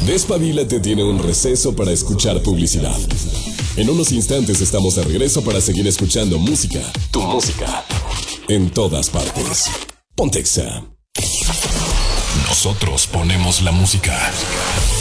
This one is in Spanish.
Despabilate tiene un receso para escuchar publicidad. En unos instantes estamos de regreso para seguir escuchando música. Tu música. En todas partes. Pontexa. Nosotros ponemos la música.